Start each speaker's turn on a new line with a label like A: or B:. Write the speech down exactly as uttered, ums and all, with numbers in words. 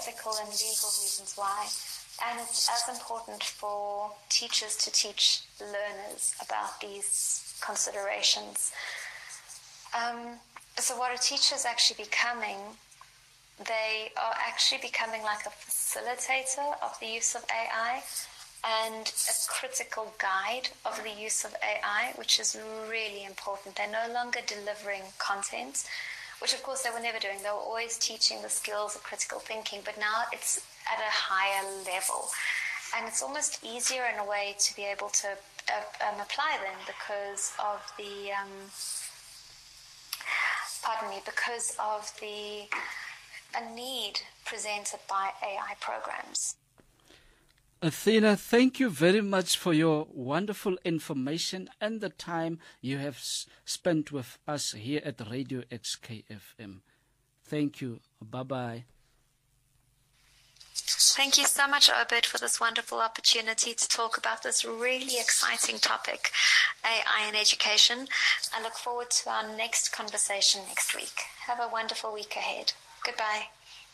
A: ethical and legal reasons why. And it's as important for teachers to teach learners about these considerations. Um, so what a teacher is actually becoming, they are actually becoming like a facilitator of the use of A I and a critical guide of the use of A I, which is really important. They're no longer delivering content, which of course they were never doing. They were always teaching the skills of critical thinking, but now it's at a higher level. And it's almost easier in a way to be able to uh, um, apply them because of the, um, pardon me, because of the a need presented by A I programs.
B: Athena, thank you very much for your wonderful information and the time you have s- spent with us here at Radio X K F M. Thank you. Bye-bye.
A: Thank you so much, Obed, for this wonderful opportunity to talk about this really exciting topic, A I in education. I look forward to our next conversation next week. Have a wonderful week ahead. Goodbye.